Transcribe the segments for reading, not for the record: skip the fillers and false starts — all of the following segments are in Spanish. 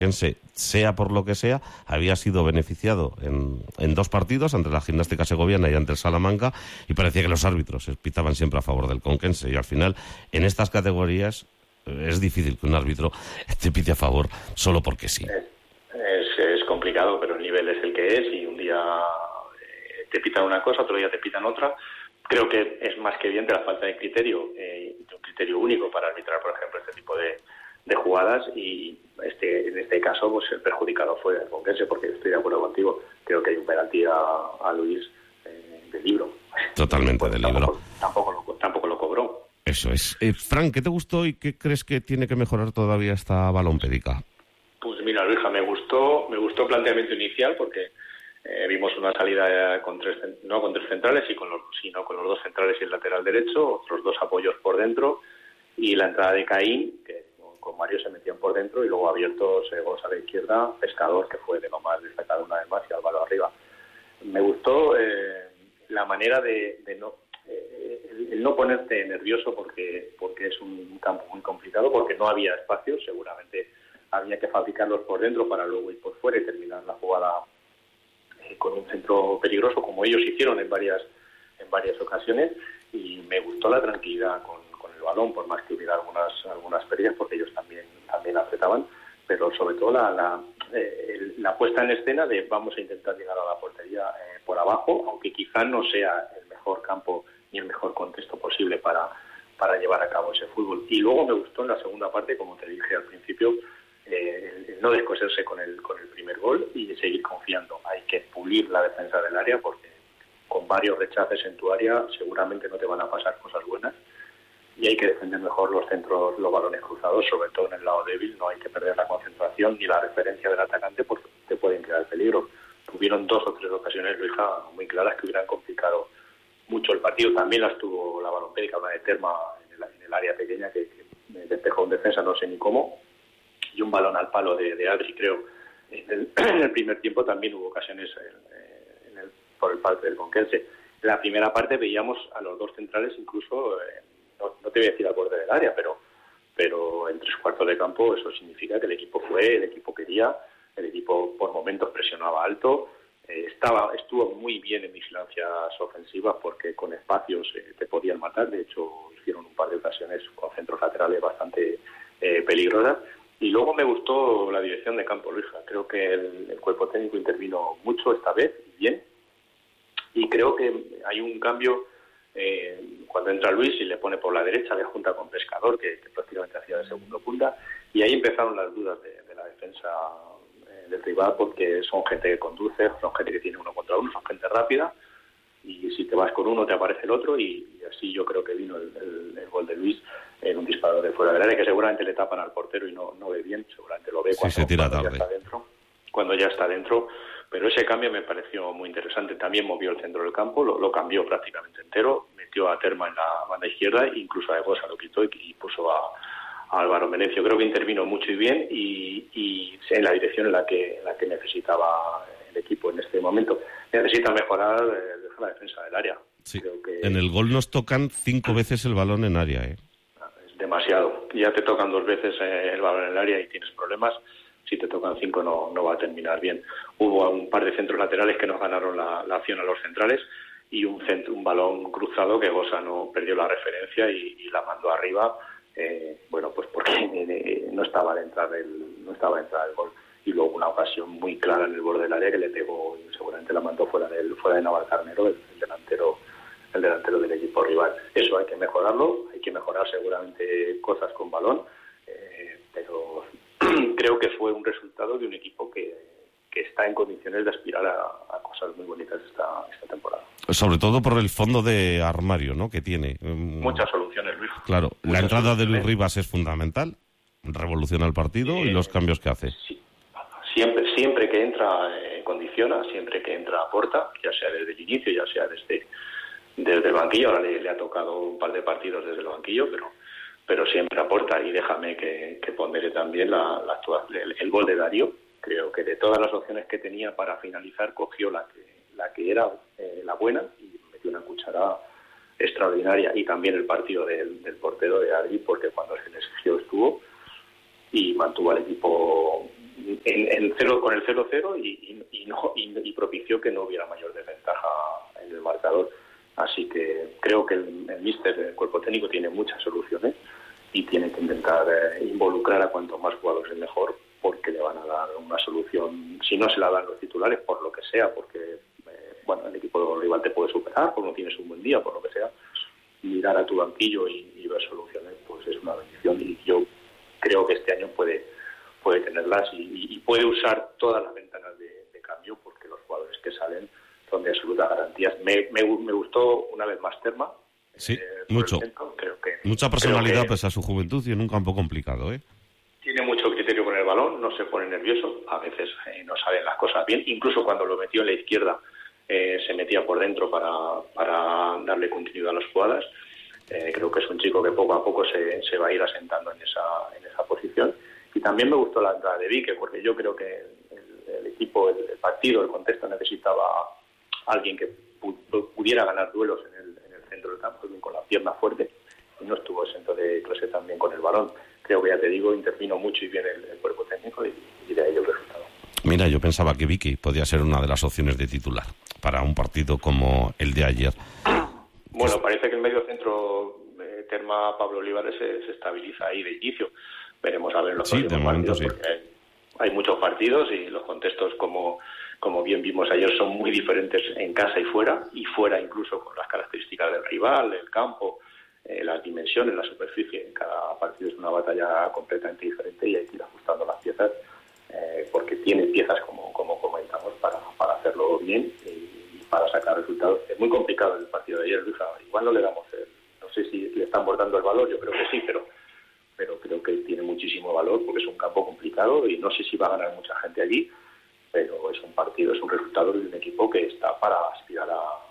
sea por lo que sea, había sido beneficiado en 2 partidos, ante la Gimnástica Segoviana y ante el Salamanca, y parecía que los árbitros pitaban siempre a favor del Conquense, y al final, en estas categorías, es difícil que un árbitro te pite a favor solo porque sí. Es complicado, pero el nivel es el que es, y un día te pitan una cosa, otro día te pitan otra. Creo que es más que evidente la falta de criterio, de un criterio único para arbitrar, por ejemplo, este tipo de jugadas, y en este caso pues el perjudicado fue el Conquense, porque estoy de acuerdo contigo. Creo que hay un penalti a Luis del libro. Totalmente del libro. Tampoco lo cobró. Eso es. Fran, ¿qué te gustó y qué crees que tiene que mejorar todavía esta balompédica? Pues mira, Luisa, me gustó el planteamiento inicial, porque vimos una salida no con tres centrales, sino con los 2 centrales y el lateral derecho, otros 2 apoyos por dentro, y la entrada de Caín, que con Mario se metían por dentro, y luego abiertos Gosa a la izquierda, Pescador, que fue de lo más destacado una vez más, y Álvaro arriba. Me gustó la manera de no el no ponerte nervioso, porque es un campo muy complicado, porque no había espacio. Seguramente había que fabricarlos por dentro para luego ir por fuera y terminar la jugada con un centro peligroso, como ellos hicieron en varias ocasiones. Y me gustó la tranquilidad con el balón, por más que hubiera algunas pérdidas, porque ellos también apretaban, pero sobre todo la puesta en escena de vamos a intentar llegar a la portería por abajo, aunque quizá no sea el mejor campo ni el mejor contexto posible para llevar a cabo ese fútbol. Y luego me gustó en la segunda parte, como te dije al principio, el no descoserse con el primer gol y seguir confiando. Hay que pulir la defensa del área, porque con varios rechaces en tu área seguramente no te van a pasar cosas buenas, y hay que defender mejor los centros, los balones cruzados, sobre todo en el lado débil. No hay que perder la concentración ni la referencia del atacante, porque te pueden crear peligro. Tuvieron 2 o 3 ocasiones, Luisa, muy claras, que hubieran complicado mucho el partido. También las tuvo la balompédica, una de Terma en el área pequeña, que despejó un defensa, no sé ni cómo, y un balón al palo de Adri, creo. En el primer tiempo también hubo ocasiones por el parte del Conquense. En la primera parte veíamos a los 2 centrales, incluso, no te voy a decir al borde del área, pero en 3/4 de campo. Eso significa que el equipo el equipo quería, el equipo por momentos presionaba alto, estuvo muy bien en vigilancias ofensivas, porque con espacios te podían matar. De hecho, hicieron un par de ocasiones con centros laterales bastante peligrosas. Y luego me gustó la dirección de campo, Luisa. Creo que el cuerpo técnico intervino mucho esta vez, y bien. Y creo que hay un cambio cuando entra Luis y le pone por la derecha, le junta con Pescador, que prácticamente hacía de segundo punta. Y ahí empezaron las dudas de la defensa del rival, porque son gente que conduce, son gente que tiene 1 contra 1, son gente rápida. Y si te vas con uno, te aparece el otro, y así yo creo que vino el gol de Luis en un disparo de fuera del área, que seguramente le tapan al portero y no ve bien, seguramente lo ve cuando ya está dentro. Pero ese cambio me pareció muy interesante. También movió el centro del campo, lo cambió prácticamente entero, metió a Terma en la banda izquierda, incluso a Egosa lo quitó y puso a Álvaro Menecio. Creo que intervino mucho y bien, y en la dirección en la que necesitaba el equipo en este momento. Necesita mejorar la defensa del área. Sí. Creo que en el gol nos tocan 5 veces el balón en área. Es demasiado. Ya te tocan 2 veces el balón en el área y tienes problemas. Si te tocan 5 no va a terminar bien. Hubo un par de centros laterales que nos ganaron la acción a los centrales, y un balón cruzado que Gosa no perdió la referencia y la mandó arriba. Pues porque no estaba a entrar el gol. Y luego una ocasión muy clara en el borde del área que le pegó, y seguramente la mandó fuera de Navalcarnero, el delantero del equipo rival. Eso hay que mejorarlo, hay que mejorar seguramente cosas con balón, pero creo que fue un resultado de un equipo que está en condiciones de aspirar a cosas muy bonitas esta temporada. Sobre todo por el fondo de armario, ¿no?, que tiene. Muchas soluciones, Luis. Claro, la entrada de Luis Rivas es fundamental, revoluciona el partido y los cambios que hace. Sí. Siempre que entra condiciona, siempre que entra aporta, ya sea desde el inicio, ya sea desde el banquillo. Ahora le ha tocado un par de partidos desde el banquillo, pero siempre aporta. Y déjame que pondere también el gol de Darío. Creo que de todas las opciones que tenía para finalizar, cogió la que era la buena, y metió una cucharada extraordinaria. Y también el partido del portero de Adri, porque cuando se le exigió estuvo, y mantuvo al equipo con el 0-0 y propició que no hubiera mayor desventaja en el marcador. Así que creo que el míster, el cuerpo técnico, tiene muchas soluciones y tiene que intentar involucrar a cuantos más jugadores mejor, porque le van a dar una solución. Si no se la dan los titulares, por lo que sea, porque el equipo rival te puede superar, porque no tienes un buen día, por lo que sea, mirar a tu banquillo y ver soluciones, pues es una bendición. Y yo creo que este año puede tenerlas y puede usar todas las ventanas de cambio, porque los jugadores que salen son de absolutas garantías. Me gustó una vez más Terma. Sí, mucho. Mucha personalidad pese a su juventud y en un campo complicado, ¿eh? Tiene mucho criterio con el balón, no se pone nervioso, a veces no salen las cosas bien, incluso cuando lo metió en la izquierda se metía por dentro para darle continuidad a las jugadas. Creo que es un chico que poco a poco se va a ir asentando en esa posición. Y también me gustó la entrada de Vique, porque yo creo que el equipo, el partido, el contexto necesitaba alguien que pudiera ganar duelos en el centro del campo, alguien con la pierna fuerte, y no estuvo exento de clase también con el balón. Creo que, ya te digo, intervino mucho y bien el cuerpo técnico y de ahí el resultado. Mira, yo pensaba que Vicky podía ser una de las opciones de titular para un partido como el de ayer. Bueno, parece que el medio centro Terma, Pablo Olivares se estabiliza ahí de inicio. Veremos a ver los próximos partidos, sí. Porque hay muchos partidos y los contextos, como bien vimos ayer, son muy diferentes en casa y fuera incluso con las características del rival, el campo, las dimensiones, la superficie. Cada partido es una batalla completamente diferente y hay que ir ajustando las piezas, porque tiene piezas, como comentamos, para hacerlo bien y para sacar resultados. Es muy complicado el partido de ayer, Luisa. Igual no le damos no sé si le están bordando el valor, yo creo que sí, pero creo que tiene muchísimo valor porque es un campo complicado y no sé si va a ganar mucha gente allí, pero es un partido, es un resultado de un equipo que está para aspirar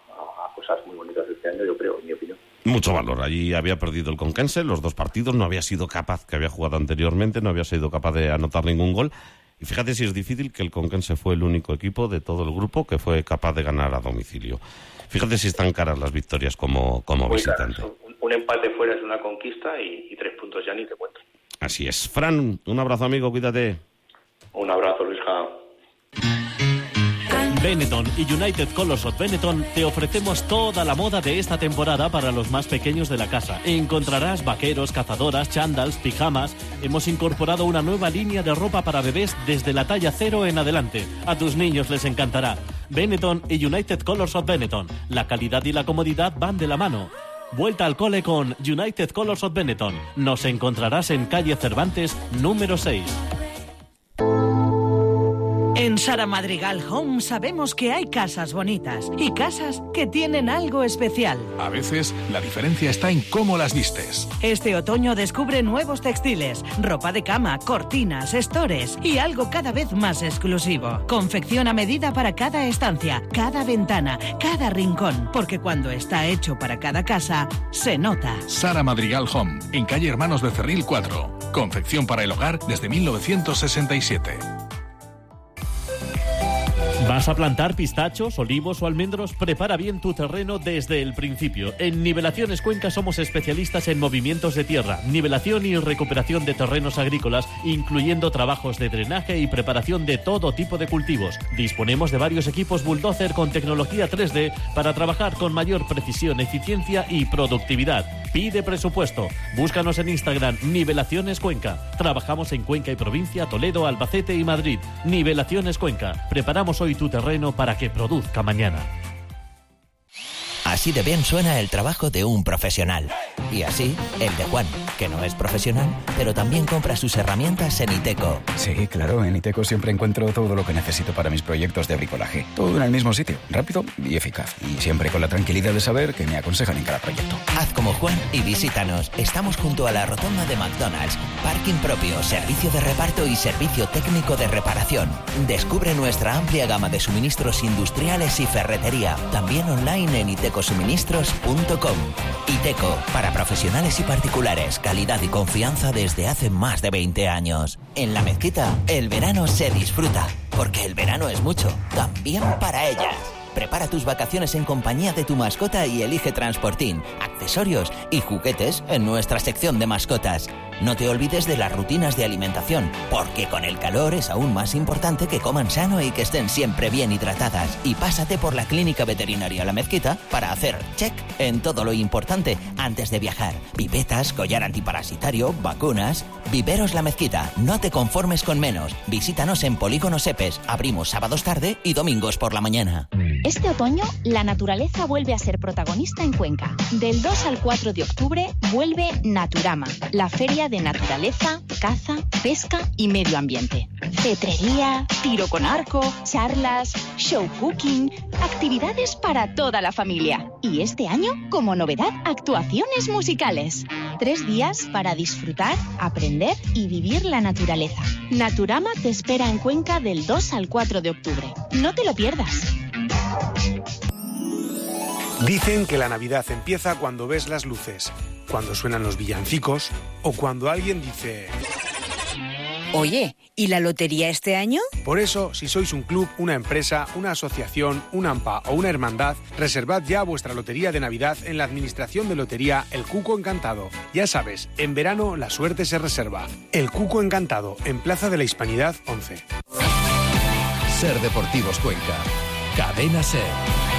a cosas muy bonitas este año, yo creo, en mi opinión. Mucho valor. Allí había perdido el Conquense los 2 partidos, no había sido capaz, que había jugado anteriormente, no había sido capaz de anotar ningún gol. Y fíjate si es difícil que el Conquense fue el único equipo de todo el grupo que fue capaz de ganar a domicilio. Fíjate si están caras las victorias como visitante. Un empate fuera es una conquista y 3 puntos ya ni te cuento. Así es. Fran, un abrazo, amigo, cuídate. Un abrazo, Luisja. Benetton y United Colors of Benetton te ofrecemos toda la moda de esta temporada para los más pequeños de la casa. Encontrarás vaqueros, cazadoras, chándals, pijamas. Hemos incorporado una nueva línea de ropa para bebés desde la talla 0 en adelante. A tus niños les encantará. Benetton y United Colors of Benetton. La calidad y la comodidad van de la mano. Vuelta al cole con United Colors of Benetton. Nos encontrarás en calle Cervantes, número 6. En Sara Madrigal Home sabemos que hay casas bonitas y casas que tienen algo especial. A veces la diferencia está en cómo las vistes. Este otoño descubre nuevos textiles, ropa de cama, cortinas, estores y algo cada vez más exclusivo. Confección a medida para cada estancia, cada ventana, cada rincón, porque cuando está hecho para cada casa, se nota. Sara Madrigal Home, en calle Hermanos Becerril 4. Confección para el hogar desde 1967. ¿Vas a plantar pistachos, olivos o almendros? Prepara bien tu terreno desde el principio. En Nivelaciones Cuenca somos especialistas en movimientos de tierra, nivelación y recuperación de terrenos agrícolas, incluyendo trabajos de drenaje y preparación de todo tipo de cultivos. Disponemos de varios equipos bulldozer con tecnología 3D para trabajar con mayor precisión, eficiencia y productividad. Pide presupuesto. Búscanos en Instagram, Nivelaciones Cuenca. Trabajamos en Cuenca y provincia, Toledo, Albacete y Madrid. Nivelaciones Cuenca. Preparamos hoy tu terreno para que produzca mañana. Así de bien suena el trabajo de un profesional. Y así, el de Juan, que no es profesional, pero también compra sus herramientas en Iteco. Sí, claro, en Iteco siempre encuentro todo lo que necesito para mis proyectos de bricolaje. Todo en el mismo sitio, rápido y eficaz. Y siempre con la tranquilidad de saber que me aconsejan en cada proyecto. Haz como Juan y visítanos. Estamos junto a la rotonda de McDonald's. Parking propio, servicio de reparto y servicio técnico de reparación. Descubre nuestra amplia gama de suministros industriales y ferretería. También online en itecosuministros.com. Iteco, para profesionales y particulares. Calidad y confianza desde hace más de 20 años. En La Mezquita, el verano se disfruta. Porque el verano es mucho, también para ellas. Prepara tus vacaciones en compañía de tu mascota y elige transportín, accesorios y juguetes en nuestra sección de mascotas. No te olvides de las rutinas de alimentación, porque con el calor es aún más importante que coman sano y que estén siempre bien hidratadas. Y pásate por la Clínica Veterinaria La Mezquita para hacer check en todo lo importante antes de viajar. Pipetas, collar antiparasitario, vacunas. Viveros La Mezquita, no te conformes con menos. Visítanos en Polígono Sepes. Abrimos sábados tarde y domingos por la mañana. Este otoño, la naturaleza vuelve a ser protagonista en Cuenca. Del 2 al 4 de octubre vuelve Naturama, la feria de naturaleza, caza, pesca y medio ambiente. Cetrería, tiro con arco, charlas, show cooking, actividades para toda la familia. Y este año, como novedad, actuaciones musicales. 3 días para disfrutar, aprender y vivir la naturaleza. Naturama te espera en Cuenca del 2 al 4 de octubre. No te lo pierdas. Dicen que la Navidad empieza cuando ves las luces, cuando suenan los villancicos o cuando alguien dice... Oye, ¿y la lotería este año? Por eso, si sois un club, una empresa, una asociación, un AMPA o una hermandad, reservad ya vuestra lotería de Navidad en la Administración de Lotería El Cuco Encantado. Ya sabes, en verano la suerte se reserva. El Cuco Encantado, en Plaza de la Hispanidad 11. Ser Deportivos Cuenca. Cadena Ser.